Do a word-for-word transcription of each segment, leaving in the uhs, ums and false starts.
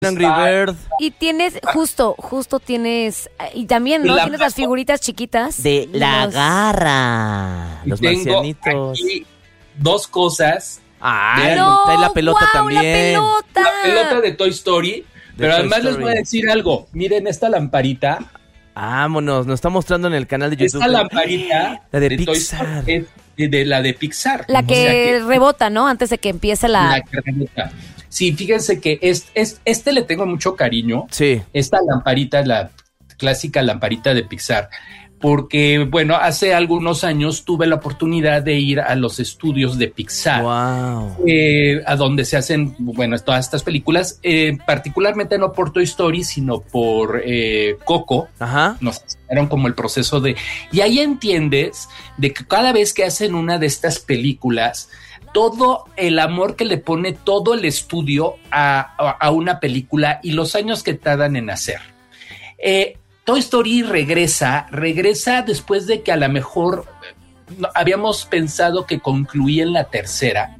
Angry Bird. Y tienes, justo, justo tienes, y también, ¿no? La tienes las figuritas chiquitas. De la los... garra. Los Tengo marcianitos. aquí dos cosas. Ah, no, trae la pelota wow, también. La pelota. La pelota de Toy Story. De pero Toy además Story. les voy a decir algo. Miren esta lamparita. Vámonos, nos está mostrando en el canal de YouTube. Esta lamparita La de de Toy Pixar. Story es de, de la de Pixar. La O que, sea que rebota, ¿no? Antes de que empiece la... la que rebota. Sí, fíjense que es, es, este le tengo mucho cariño. Sí. Esta lamparita es la clásica lamparita de Pixar. Porque, bueno, hace algunos años tuve la oportunidad de ir a los estudios de Pixar. Wow. Eh, a donde se hacen, bueno, todas estas películas, eh, particularmente no por Toy Story, sino por eh, Coco. Ajá. Nos enseñaron como el proceso de... Y ahí entiendes de que cada vez que hacen una de estas películas, todo el amor que le pone todo el estudio a, a, a una película y los años que tardan en hacer. Eh, Toy Story regresa, regresa después de que a lo mejor no, habíamos pensado que concluía en la tercera.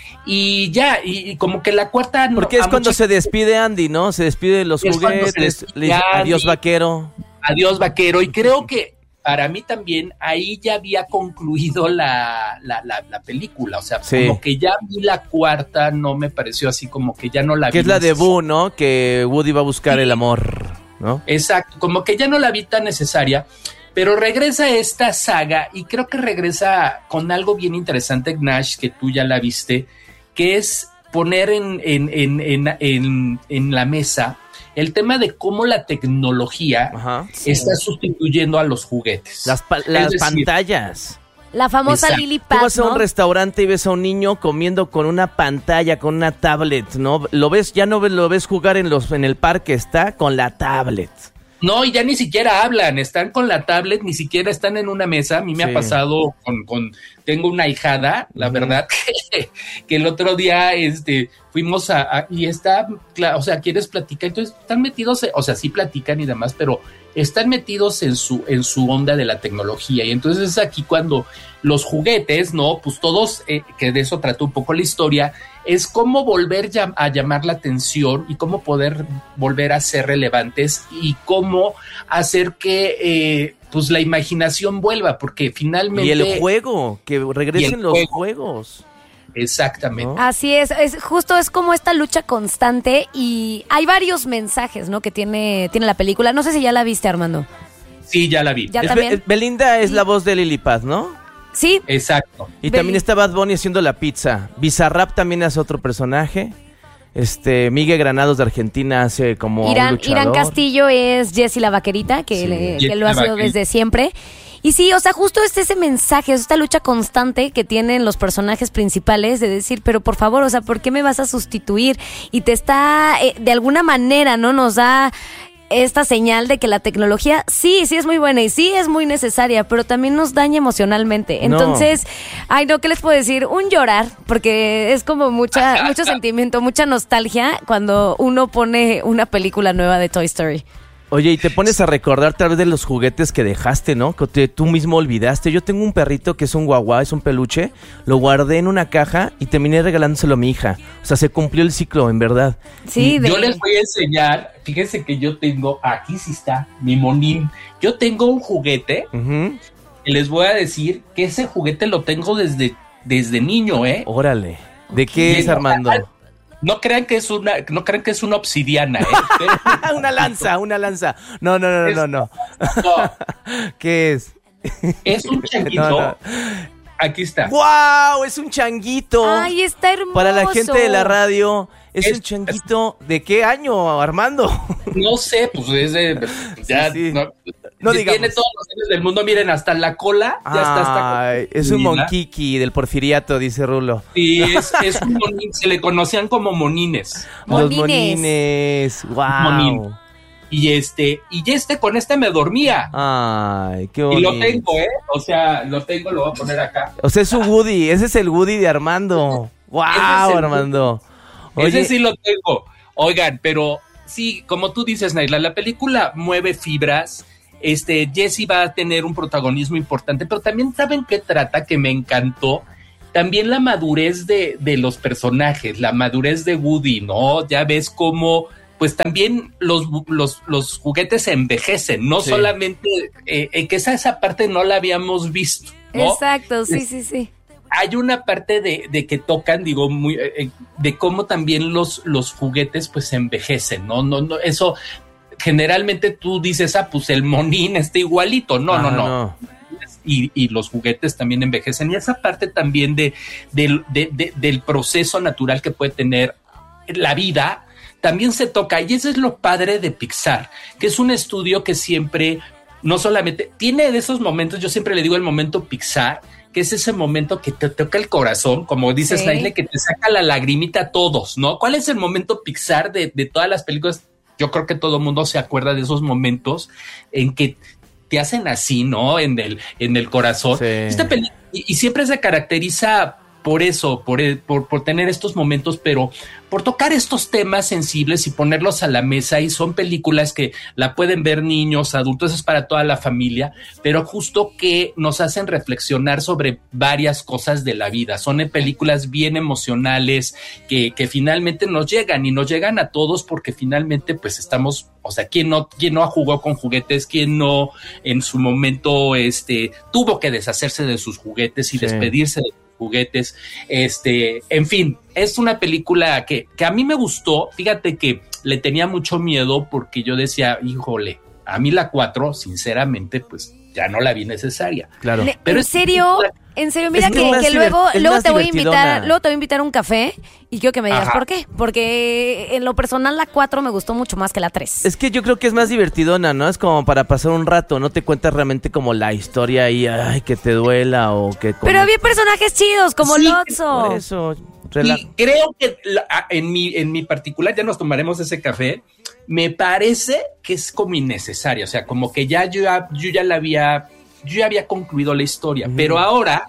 Y ya, y, y como que la cuarta... Porque no, es cuando mucha... se despide Andy, ¿no? Se despide de los es juguetes, le dice adiós vaquero. Adiós vaquero, y creo que para mí también ahí ya había concluido la, la, la, la película, o sea, sí. Como que ya vi la cuarta, no me pareció así como que ya no la vi. Que es la de Boo, ¿no? Que Woody va a buscar sí. el amor, ¿no? Exacto, como que ya no la vi tan necesaria, pero regresa esta saga y creo que regresa con algo bien interesante, Nash, que tú ya la viste, que es poner en, en, en, en, en, en la mesa el tema de cómo la tecnología Ajá, sí. está sustituyendo a los juguetes. Las, pa- las decir, pantallas. La famosa Exacto. Lily Pad, Tú vas a un ¿no? restaurante y ves a un niño comiendo con una pantalla, con una tablet, ¿no? Lo ves, ya no lo ves jugar en los en el parque, está con la tablet. No, y ya ni siquiera hablan, están con la tablet, ni siquiera están en una mesa. A mí me sí. ha pasado con, con, tengo una ahijada, la uh-huh. verdad, que, que el otro día este, fuimos a, a, y está, o sea, quieres platicar, entonces están metidos, o sea, sí platican y demás, pero están metidos en su, en su onda de la tecnología. Y entonces es aquí cuando los juguetes, ¿no? Pues todos, eh, que de eso trató un poco la historia, es cómo volver llam- a llamar la atención y cómo poder volver a ser relevantes y cómo hacer que eh, pues la imaginación vuelva, porque finalmente... Y el juego, que regresen los juego. juegos. Exactamente. ¿No? Así es, es, justo es como esta lucha constante y hay varios mensajes, ¿no? Que tiene, tiene la película. No sé si ya la viste, Armando. Sí, ya la vi. ¿Ya es también? Be- Belinda es sí. la voz de Lily Pad, ¿no? Sí. Exacto. Y Bel- también está Bad Bunny haciendo la pizza. Bizarrap también hace otro personaje. Este, Miguel Granados de Argentina hace como Irán, un luchador. Irán Castillo es Jessie la Vaquerita, que, Sí. le, Jessie que lo ha la sido Vaquerita. desde siempre. Y sí, o sea, justo es ese mensaje, es esta lucha constante que tienen los personajes principales de decir, pero por favor, o sea, ¿por qué me vas a sustituir? Y te está, eh, de alguna manera, ¿no? Nos da esta señal de que la tecnología sí, sí es muy buena y sí es muy necesaria, pero también nos daña emocionalmente. Entonces, no. ay no, ¿qué les puedo decir? Un llorar, porque es como mucha mucho sentimiento, mucha nostalgia cuando uno pone una película nueva de Toy Story. Oye, y te pones a recordar tal vez de los juguetes que dejaste, ¿no? Que te, tú mismo olvidaste. Yo tengo un perrito que es un guagua, es un peluche. Lo guardé en una caja y terminé regalándoselo a mi hija. O sea, se cumplió el ciclo, en verdad. Sí, de... Yo les voy a enseñar, fíjense que yo tengo, aquí sí está, mi monín. Yo tengo un juguete uh-huh. y les voy a decir que ese juguete lo tengo desde, desde niño, ¿eh? Órale. ¿De qué y es, Armando? No crean que es una, no crean que es una obsidiana, ¿eh? Una lanza, una lanza. No, no, no, no, no. no. ¿Qué es? Es un changuito. No, no. Aquí está. ¡Wow! Es un changuito. ¡Ay, está hermoso! Para la gente de la radio, es, es un changuito. Es, ¿De qué año, Armando? No sé, pues es de... Ya, sí, sí. No, no tiene digamos. todos los años del mundo, miren, hasta la cola ya Ay, está. Hasta es un monquiqui del Porfiriato, dice Rulo. Sí, es, es un monín, se le conocían como monines. Los monines, wow. Monín. Y este, y este, con este me dormía. Ay, qué bonito. Y lo tengo, ¿eh? O sea, lo tengo, lo voy a poner acá. O sea, es su Woody, ese es el Woody de Armando. Wow, Armando. Oye. Ese sí lo tengo. Oigan, pero sí, como tú dices, Naila, la película mueve fibras. Este, Jessie va a tener un protagonismo importante, pero también ¿saben qué trata? Que me encantó. También la madurez de, de los personajes, la madurez de Woody, ¿no? Ya ves cómo pues también los, los, los juguetes envejecen, no sí. solamente, eh, que esa, esa parte no la habíamos visto, ¿no? Exacto, sí, sí, sí. Hay una parte de, de que tocan, digo, muy, eh, de cómo también los, los juguetes pues envejecen, ¿no? No, no, eso, generalmente tú dices, ah, pues el monín está igualito, no, ah, no, no. no. Y, y los juguetes también envejecen. Y esa parte también de, de, de, de, del proceso natural que puede tener la vida, también se toca. Y eso es lo padre de Pixar, que es un estudio que siempre, no solamente, tiene de esos momentos, yo siempre le digo el momento Pixar, que es ese momento que te toca el corazón, como dices, sí. Naile, que te saca la lagrimita a todos, ¿no? ¿Cuál es el momento Pixar de, de todas las películas? Yo creo que todo el mundo se acuerda de esos momentos en que te hacen así, ¿no? En el, en el corazón. Sí. Esta película, y, y siempre se caracteriza por eso, por, por, por tener estos momentos, pero por tocar estos temas sensibles y ponerlos a la mesa, y son películas que la pueden ver niños, adultos, es para toda la familia, pero justo que nos hacen reflexionar sobre varias cosas de la vida. Son películas bien emocionales que, que finalmente nos llegan y nos llegan a todos porque finalmente pues estamos, o sea, ¿quién no, quién no jugó con juguetes? ¿Quién no en su momento este, tuvo que deshacerse de sus juguetes y sí. despedirse de juguetes? Este, en fin, es una película que, que a mí me gustó. Fíjate que le tenía mucho miedo porque yo decía, híjole, a mí la cuatro, sinceramente, pues ya no la vi necesaria. Claro. Le, pero en serio, en serio, mira que, que, que luego, luego te voy a invitar, ¿no? luego te voy a invitar a un café y quiero que me digas Ajá. por qué. Porque en lo personal la cuatro me gustó mucho más que la tres. Es que yo creo que es más divertidona, ¿no? Es como para pasar un rato, no te cuentas realmente como la historia ahí, ay, que te duela o que... Como... Pero había personajes chidos como sí, Lotso. Por eso... Rela- y creo que la, en, mi, en mi particular, ya nos tomaremos ese café, me parece que es como innecesario, o sea, como que ya yo, yo ya la había... yo ya había concluido la historia, uh-huh. pero ahora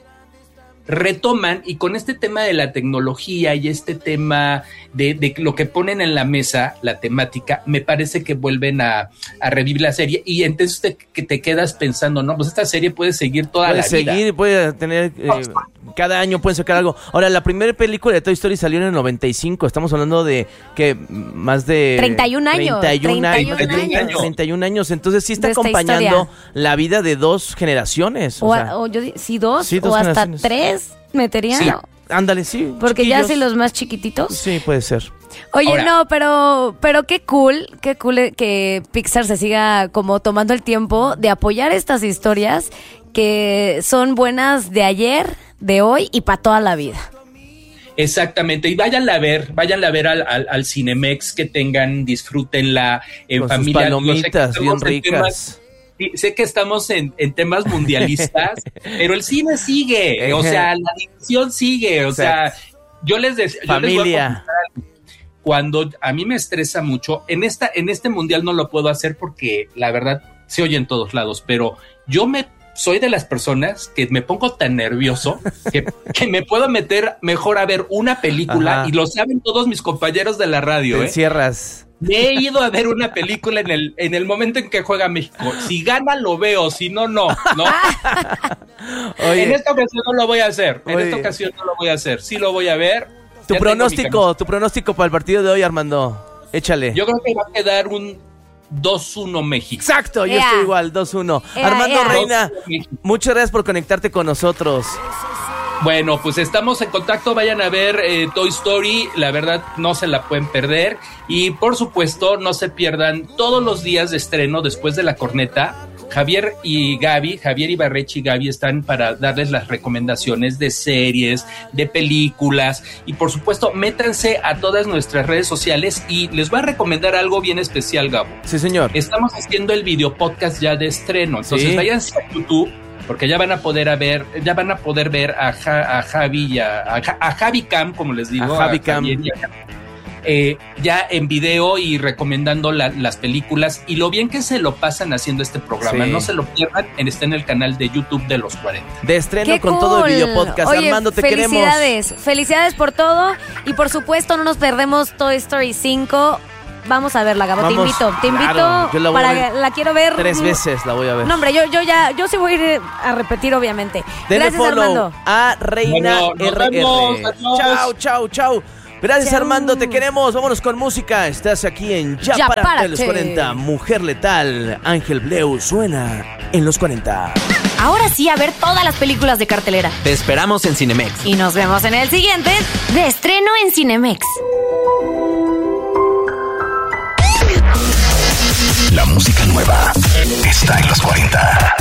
retoman, y con este tema de la tecnología y este tema de, de lo que ponen en la mesa, la temática, me parece que vuelven a, a revivir la serie, y entonces te, que te quedas pensando, no, pues esta serie puede seguir toda puede la seguir, vida. Puede seguir, puede tener, eh, cada año pueden sacar algo. Ahora, la primera película de Toy Story salió en el noventa y cinco, estamos hablando de que más de... treinta y un años. treinta y un años. años. treinta y un años, entonces sí está acompañando la vida de dos generaciones. O, o, sea, o yo sí, dos, sí, dos o hasta tres. Metería, sí. ¿no? Ándale, sí. Porque chiquillos. ya si los más chiquititos. Sí, puede ser. Oye, Ahora, no, pero pero qué cool, qué cool que Pixar se siga como tomando el tiempo de apoyar estas historias que son buenas de ayer, de hoy y para toda la vida. Exactamente, y váyanla a ver, váyanla a ver al, al, al Cinemex, que tengan, disfrútenla en con familia. sus palomitas bien ricas. Sí, sé que estamos en, en temas mundialistas, pero el cine sigue, o sea, la diversión sigue, o sea, yo les decía, familia. Cuando a mí me estresa mucho, en esta, en este mundial no lo puedo hacer porque la verdad se oye en todos lados, pero yo me soy de las personas que me pongo tan nervioso que, que me puedo meter mejor a ver una película. Ajá. Y lo saben todos mis compañeros de la radio. Te ¿eh? encierras. Me he ido a ver una película en el, en el momento en que juega México. Si gana, lo veo, si no, no, ¿no? Oye, en esta ocasión no lo voy a hacer. En oye, esta ocasión no lo voy a hacer. Sí lo voy a ver. Tu ya pronóstico, tu pronóstico para el partido de hoy, Armando. Échale. Yo creo que va a quedar un dos uno México. Exacto, yo yeah. estoy igual, dos uno. Yeah, Armando yeah. Reina, muchas gracias por conectarte con nosotros. Bueno, pues estamos en contacto, vayan a ver eh, Toy Story, la verdad no se la pueden perder, y por supuesto no se pierdan todos los días de estreno después de la corneta. Javier y Gaby, Javier Ibarreche y Gaby están para darles las recomendaciones de series, de películas, y por supuesto métanse a todas nuestras redes sociales, y les voy a recomendar algo bien especial, Gabo. Sí, señor. Estamos haciendo el video podcast ya de estreno, entonces sí. váyanse a YouTube, porque ya van a poder a ver, ya van a poder ver a, ja, a Javi y a, a, a Javi Cam, como les digo, a Javi a Cam. Javier y a, eh, ya en video y recomendando la, las películas, y lo bien que se lo pasan haciendo este programa. Sí. No se lo pierdan, está en el canal de YouTube de los cuarenta. De estreno ¡Qué con cool! Todo el video podcast. Oye, Armando, te felicidades, queremos. Felicidades por todo, y por supuesto no nos perdemos Toy Story cinco. Vamos a verla, Gabo, Vamos, te invito, te invito claro, yo la voy para a ver la quiero ver tres veces, la voy a ver. No, hombre, yo, yo ya, yo sí voy a ir a repetir, obviamente. Denle Gracias, follow Armando. A Reina bueno, R R. Vemos, chau, chau, chau. Gracias, Chau. Armando, te queremos. Vámonos con música. Estás aquí en Ya, Ya Párate Párate. los cuarenta. Mujer Letal. Ángel Bleu suena en los cuarenta. Ahora sí, a ver todas las películas de cartelera. Te esperamos en Cinemex. Y nos vemos en el siguiente de estreno en Cinemex. La música nueva está en los cuarenta.